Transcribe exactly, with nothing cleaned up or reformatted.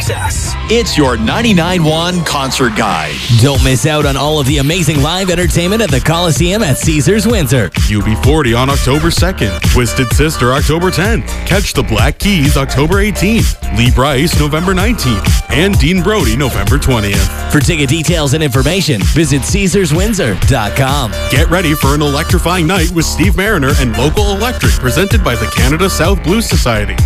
Access. It's your ninety-nine one Concert Guide. Don't miss out on all of the amazing live entertainment at the Coliseum at Caesars Windsor. U B forty on October second. Twisted Sister October tenth. Catch the Black Keys October eighteenth. Lee Brice November nineteenth. And Dean Brody November twentieth. For ticket details and information, visit Caesars Windsor dot com. Get ready for an electrifying night with Steve Mariner and Local Electric, presented by the Canada South Blues Society.